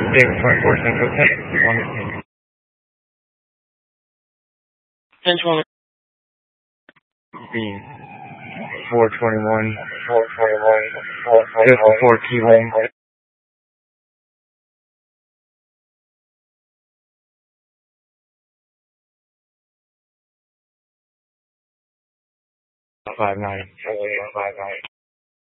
David 24 Central 10. 10-20. Beam 421. 4 key lane. 59.